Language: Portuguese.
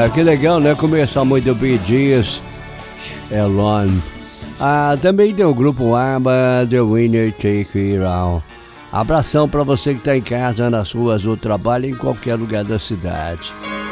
Que legal, né? Começar muito do Bee Gees, Alone. Também tem o grupo ABBA, The Winner Take It All. Abração pra você que tá em casa, nas ruas, no trabalho, em qualquer lugar da cidade.